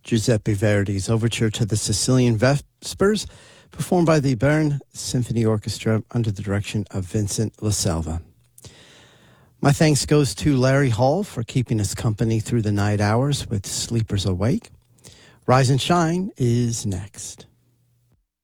Giuseppe Verdi's Overture to the Sicilian Vespers, performed by the Bern Symphony Orchestra under the direction of Vincent LaSelva. My thanks goes to Larry Hall for keeping us company through the night hours with Sleepers Awake. Rise and Shine is next.